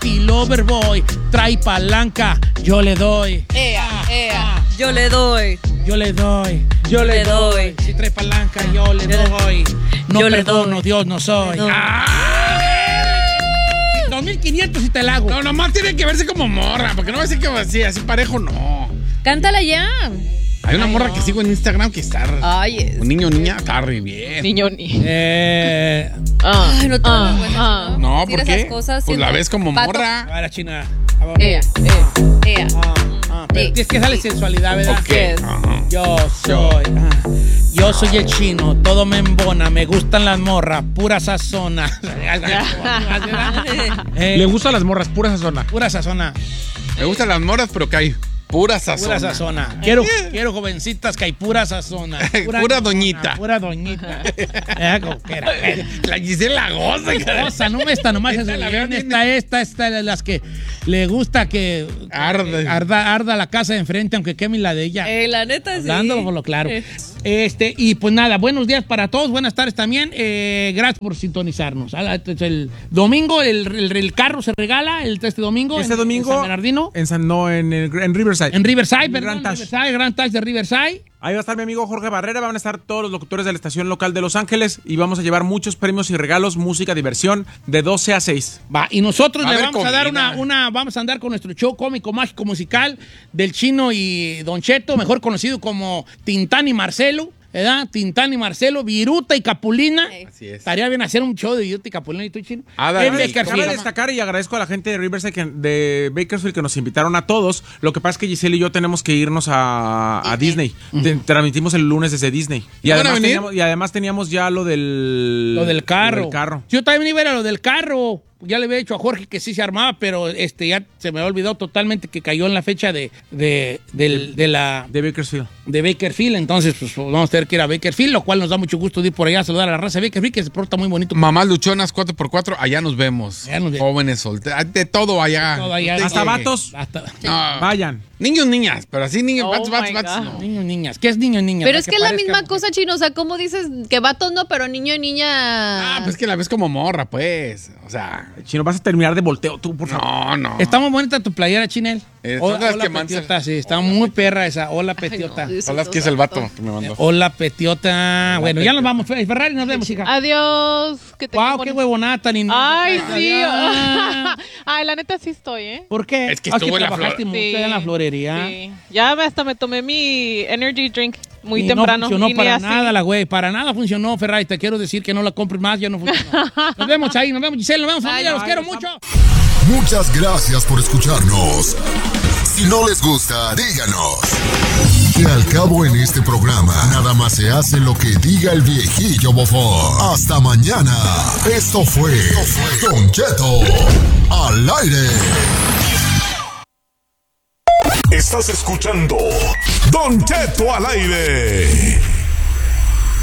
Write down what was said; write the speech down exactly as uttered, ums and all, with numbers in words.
Happy Lover Boy. Trae palanca, yo le doy. Ea, ea, yo le doy. Yo le doy. Yo le doy. Si trae palanca, yo le doy. No Yo le perdono, doy. Dios no soy. Yo le doy. dos mil quinientos y te la hago. No, nomás tiene que verse como morra, porque no va a decir que va así, así parejo, no. Cántala ya. Hay una Ay, morra no. que sigo en Instagram que está. Ay, es. Un niño o niña está re bien. Niño ni. Eh, Ah, Ay, no te ah, vergüenza, ah. No, Decir ¿por esas qué? cosas Pues la siendo ves como pato. morra. a la china. A ver. Ea, ea. Ah, ah, pero Sí. tienes que darle sensualidad, ¿verdad? Ok. Yes. Ajá. Yo soy, ah, yo soy el chino, todo me embona, me gustan las morras, pura sazona. Eh, Le gustan las morras, pura sazona. pura sazona, Me gustan las moras, pero que hay pura sazón. pura sazona. Quiero, quiero jovencitas que hay pura sazona. Pura doñita. Pura doñita. Eh, como que era. Eh, La Gisela goza, cara. cosa, no me está nomás Esta esa la la veo esta, esta, esta, de las que le gusta que Arde. arda, arda la casa de enfrente, aunque queme la de ella. Eh, la neta, sí. Hablándolo por lo claro. Eh. Este, y pues nada, buenos días para todos, buenas tardes también. Eh, gracias por sintonizarnos. Ah, este, El domingo, el, el, el carro se regala, el, este domingo. Este en- domingo. En San Bernardino. En San, no, en, el- en Riverside. En Riverside, En perdón, Grand Touch. Riverside, Grand Touch de Riverside. Ahí va a estar mi amigo Jorge Barrera, van a estar todos los locutores de la estación local de Los Ángeles y vamos a llevar muchos premios y regalos, música, diversión, de doce a seis. Va, y nosotros Va a le haber vamos a dar comida. una, una, vamos a andar con nuestro show cómico, mágico, musical del Chino y Don Cheto, mejor conocido como Tintán y Marcelo, ¿verdad? Tintán y Marcelo, Viruta y Capulina. Así es. Estaría bien hacer un show de Viruta y Capulina y tú, Chino. Ah, dale. En Cabe Bakersfield. Cabe destacar y agradezco a la gente de Riverside, que- de Bakersfield, que nos invitaron a todos. Lo que pasa es que Giselle y yo tenemos que irnos a, a Disney. Te- Transmitimos el lunes desde Disney. Y ¿Van a además, venir? teníamos, y además teníamos ya lo del... Lo del carro. lo del carro. Yo también iba a ir a lo del carro. Ya le había dicho a Jorge que sí se armaba, pero este ya se me había olvidado totalmente que cayó en la fecha de, de, del- de la De Bakersfield. de Bakersfield. Entonces, pues vamos a tener que ir a Bakersfield, lo cual nos da mucho gusto de ir por allá a saludar a la raza de Bakersfield, que se porta muy bonito. Mamás luchonas cuatro por cuatro, allá nos vemos. Allá nos vemos. Jóvenes solteros, de todo allá. Todo allá. Usted Hasta llegue. vatos. Hasta No. Vayan. Niños, niñas, pero así niños, Oh vatos, vatos, my vatos, God. no. niños, niñas. ¿Qué es niño, niña? Pero Para es que es la parezca misma mujer. cosa, Chino. O sea, ¿cómo dices que vato no, pero niño y niña? Ah, pues que la ves como morra, pues. O sea, Chino, vas a terminar de volteo tú, por favor. no, no. Está muy bonita tu playera, Chinel. Eh, Hola, son las hola, que mandan- petiota, sí. Está muy perra esa. Hola, petiota. Hola, que es el vato que me mandó. Hola, petiota. Bueno, ya nos vamos. Ferrari, nos vemos, hija. Adiós. Que tengan Wow, qué buen- huevonada tan inútil. Ay, sí. Ah. Ay, la neta sí estoy, ¿eh? ¿Por qué? Es que Ah, estuvo en la trabajaste flor- mucho Sí. allá en la florería. Sí. Ya me- hasta me tomé mi energy drink muy Y temprano. No funcionó y ni para así. nada la güey, para nada funcionó, Ferrari. Te quiero decir que no la compres más, ya no funcionó. Nos vemos ahí, nos vemos, Giselle, nos vemos, familia, los quiero mucho. Muchas gracias por escucharnos. Si no les gusta, díganos. Que al cabo en este programa, nada más se hace lo que diga el viejillo bofón. Hasta mañana. Esto fue Don Cheto al aire. Estás escuchando Don Cheto al aire.